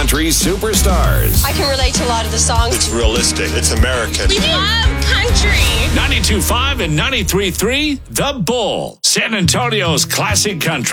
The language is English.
country superstars. I can relate to a lot of the songs. It's realistic. It's American. We love country. 92.5 and 93.3, The Bull, San Antonio's classic country.